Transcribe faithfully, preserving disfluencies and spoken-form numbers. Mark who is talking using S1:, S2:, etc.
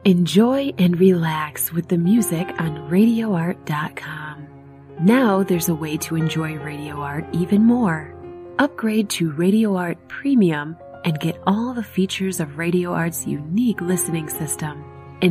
S1: Enjoy and relax with the music on radio art dot com. Now there's a way to enjoy Radio Art even more. Upgrade to Radio Art Premium and get all the features of Radio Art's unique listening system.